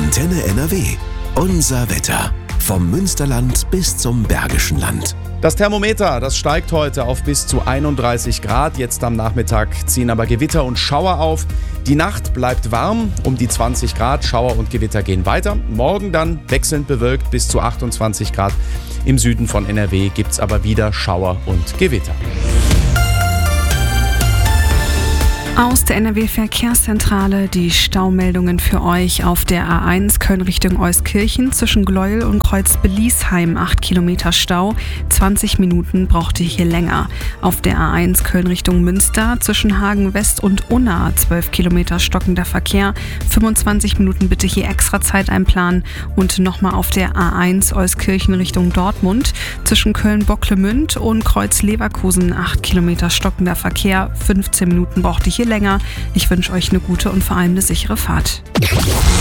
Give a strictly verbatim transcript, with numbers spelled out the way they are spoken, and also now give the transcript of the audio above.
Antenne N R W. Unser Wetter. Vom Münsterland bis zum Bergischen Land. Das Thermometer, das steigt heute auf bis zu einunddreißig Grad. Jetzt am Nachmittag ziehen aber Gewitter und Schauer auf. Die Nacht bleibt warm, um die zwanzig Grad. Schauer und Gewitter gehen weiter. Morgen dann wechselnd bewölkt bis zu achtundzwanzig Grad. Im Süden von N R W gibt es aber wieder Schauer und Gewitter. Aus der N R W-Verkehrszentrale die Staumeldungen für euch auf der A eins Köln Richtung Euskirchen zwischen Gleuel und Kreuz-Beliesheim acht Kilometer Stau, zwanzig Minuten braucht ihr hier länger. Auf der A eins Köln Richtung Münster zwischen Hagen West und Unna zwölf Kilometer stockender Verkehr, fünfundzwanzig Minuten bitte hier extra Zeit einplanen. Und nochmal auf der A eins Euskirchen Richtung Dortmund zwischen Köln-Bocklemünd und Kreuz-Leverkusen acht Kilometer stockender Verkehr, fünfzehn Minuten braucht ihr hier länger. Ich wünsche euch eine gute und vor allem eine sichere Fahrt.